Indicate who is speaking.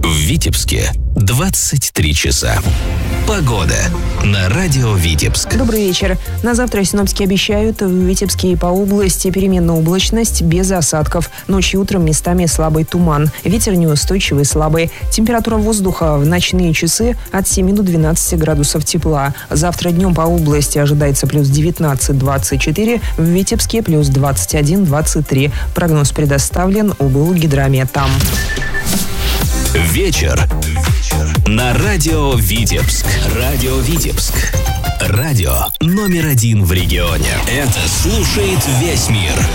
Speaker 1: В Витебске 23 часа. Погода на радио Витебск.
Speaker 2: Добрый вечер. На завтра синоптики обещают в Витебске и по области переменная облачность без осадков. Ночью и утром местами слабый туман. Ветер неустойчивый, слабый. Температура воздуха в ночные часы от 7 до 12 градусов тепла. Завтра днем по области ожидается плюс 19-24, в Витебске плюс 21-23. Прогноз предоставлен Облгидрометом.
Speaker 1: Вечер на радио Витебск. Радио Витебск. Радио номер 1 в регионе. Это слушает весь мир.